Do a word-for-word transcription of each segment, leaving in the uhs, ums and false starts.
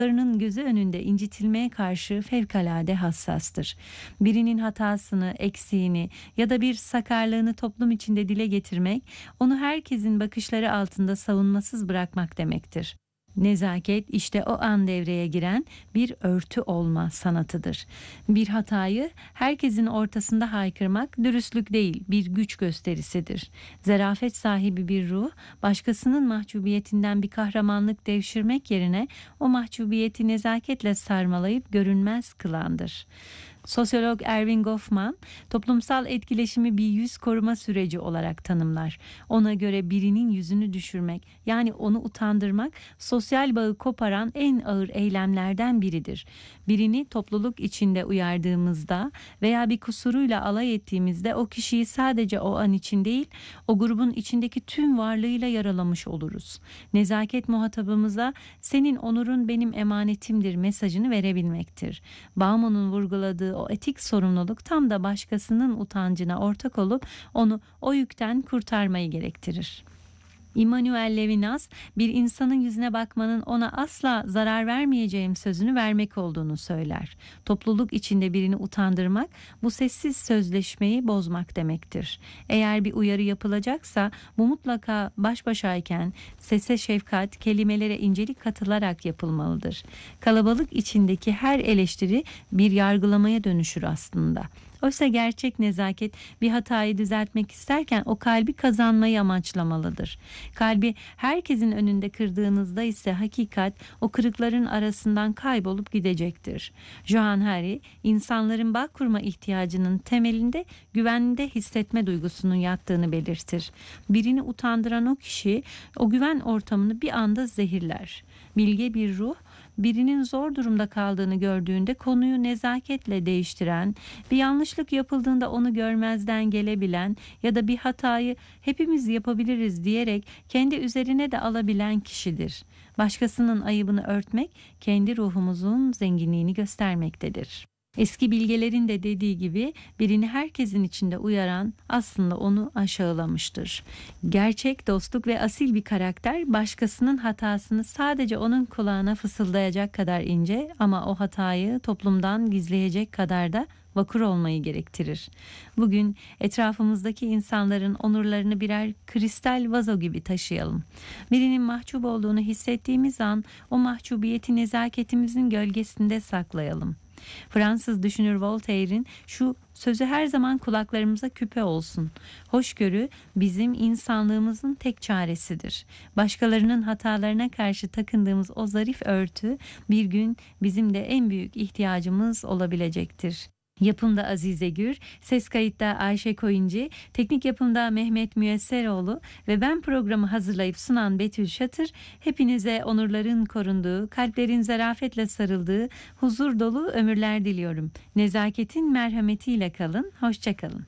gözü önünde incitilmeye karşı fevkalade hassastır. Birinin hatasını, eksiğini ya da bir sakarlığını toplum içinde dile getirmek, onu herkesin bakışları altında savunmasız bırakmak demektir. Nezaket işte o an devreye giren bir örtü olma sanatıdır. Bir hatayı herkesin ortasında haykırmak dürüstlük değil, bir güç gösterisidir. Zarafet sahibi bir ruh, başkasının mahcubiyetinden bir kahramanlık devşirmek yerine o mahcubiyeti nezaketle sarmalayıp görünmez kılandır. Sosyolog Erving Goffman, toplumsal etkileşimi bir yüz koruma süreci olarak tanımlar. Ona göre birinin yüzünü düşürmek, yani onu utandırmak, sosyal bağı koparan en ağır eylemlerden biridir. Birini topluluk içinde uyardığımızda veya bir kusuruyla alay ettiğimizde o kişiyi sadece o an için değil, o grubun içindeki tüm varlığıyla yaralamış oluruz. Nezaket muhatabımıza senin onurun benim emanetimdir mesajını verebilmektir. Bauman'ın vurguladığı o etik sorumluluk tam da başkasının utancına ortak olup onu o yükten kurtarmayı gerektirir. Immanuel Levinas, bir insanın yüzüne bakmanın ona asla zarar vermeyeceğim sözünü vermek olduğunu söyler. Topluluk içinde birini utandırmak, bu sessiz sözleşmeyi bozmak demektir. Eğer bir uyarı yapılacaksa bu mutlaka baş başayken sese şefkat, kelimelere incelik katılarak yapılmalıdır. Kalabalık içindeki her eleştiri bir yargılamaya dönüşür aslında. Oysa gerçek nezaket bir hatayı düzeltmek isterken o kalbi kazanmayı amaçlamalıdır. Kalbi herkesin önünde kırdığınızda ise hakikat o kırıkların arasından kaybolup gidecektir. Johann Hari, insanların bağ kurma ihtiyacının temelinde güvende hissetme duygusunun yattığını belirtir. Birini utandıran o kişi o güven ortamını bir anda zehirler. Bilge bir ruh, birinin zor durumda kaldığını gördüğünde konuyu nezaketle değiştiren, bir yanlışlık yapıldığında onu görmezden gelebilen ya da bir hatayı hepimiz yapabiliriz diyerek kendi üzerine de alabilen kişidir. Başkasının ayıbını örtmek, kendi ruhumuzun zenginliğini göstermektedir. Eski bilgelerin de dediği gibi birini herkesin içinde uyaran aslında onu aşağılamıştır. Gerçek dostluk ve asil bir karakter başkasının hatasını sadece onun kulağına fısıldayacak kadar ince ama o hatayı toplumdan gizleyecek kadar da vakur olmayı gerektirir. Bugün etrafımızdaki insanların onurlarını birer kristal vazo gibi taşıyalım. Birinin mahcup olduğunu hissettiğimiz an o mahcubiyeti nezaketimizin gölgesinde saklayalım. Fransız düşünür Voltaire'in şu sözü her zaman kulaklarımıza küpe olsun. Hoşgörü bizim insanlığımızın tek çaresidir. Başkalarının hatalarına karşı takındığımız o zarif örtü bir gün bizim de en büyük ihtiyacımız olabilecektir. Yapımda Azize Gür, ses kayıtta Ayşe Koyuncu, teknik yapımda Mehmet Müyesseroğlu ve ben programı hazırlayıp sunan Betül Şatır, hepinize onurların korunduğu, kalplerin zarafetle sarıldığı, huzur dolu ömürler diliyorum. Nezaketin merhametiyle kalın, hoşça kalın.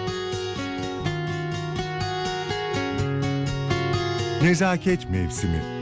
Nezaket mevsimi.